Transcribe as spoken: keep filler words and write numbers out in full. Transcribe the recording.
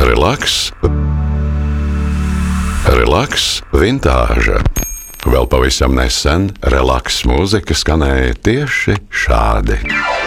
Relaks, relaks, vintāža. Vēl pavisam nesen relaks mūzika skanēja tieši šādi.